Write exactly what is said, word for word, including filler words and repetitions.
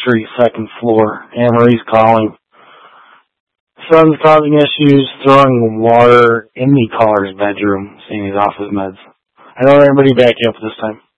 Street, second floor. Anne-Marie's calling. Son's causing issues, throwing water in the caller's bedroom, saying he's off his meds. I don't want everybody back up this time.